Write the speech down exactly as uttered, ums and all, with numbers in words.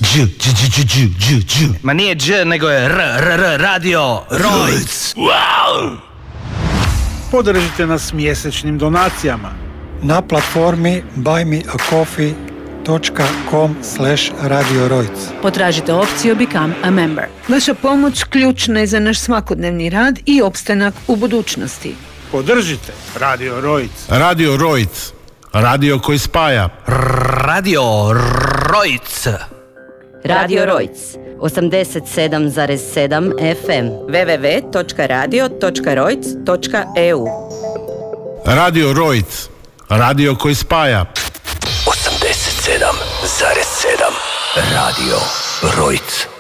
Dž, dž, dž, dž, dž, dž. Ma nije dž, nego je r, r, r, radio Rojc. Wow! Podržite nas mjesečnim donacijama na platformi buymeacoffee.com slash Radio Rojc. Potražite opciju Become a Member. Vaša pomoć ključna je za naš svakodnevni rad i opstanak u budućnosti. Podržite Radio Rojc. Radio Rojc. Radio koji spaja. Radio Rojc. Radio Rojc. osamdeset sedam zarez sedam F M. w w w točka radio točka rojc točka e u. Radio Rojc. Radio koji spaja. osamdeset sedam zarez sedam Radio Rojc.